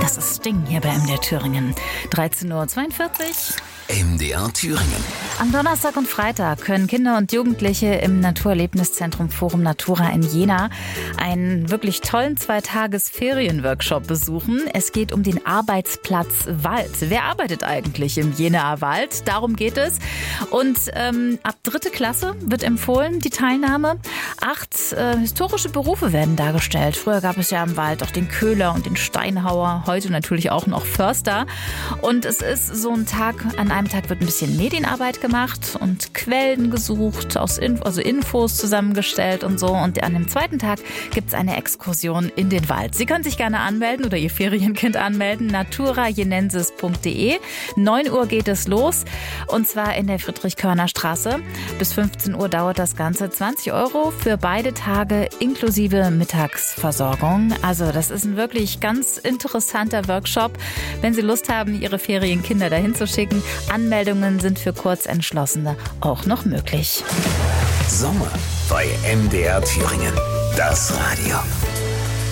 Das ist Sting hier bei MDR Thüringen. 13:42 Uhr. MDR Thüringen. Am Donnerstag und Freitag können Kinder und Jugendliche im Naturerlebniszentrum Forum Natura in Jena einen wirklich tollen 2-Tages-Ferien-Workshop besuchen. Es geht um den Arbeitsplatz Wald. Wer arbeitet eigentlich im Jenaer Wald? Darum geht es. Und ab 3. Klasse wird empfohlen, die Teilnahme. 8 historische Berufe werden dargestellt. Früher gab es ja im Wald auch den Köhler und den Steinhauer, heute natürlich auch noch Förster. Und es ist so ein Tag, an einem Tag wird ein bisschen Medienarbeit gemacht und Quellen gesucht, Infos zusammengestellt und so. Und an dem zweiten Tag gibt es eine Exkursion in den Wald. Sie können sich gerne anmelden oder Ihr Ferienkind anmelden. naturajenensis.de. 9 Uhr geht es los und zwar in der Friedrich-Körner-Straße. Bis 15 Uhr dauert das Ganze. 20 € für beide Tage inklusive Mittagsversorgung. Also das ist ein wirklich ganz interessanter Workshop. Wenn Sie Lust haben, Ihre Ferienkinder dahin zu schicken, Anmeldungen sind für Kurzentschlossene auch noch möglich. Sommer bei MDR Thüringen. Das Radio.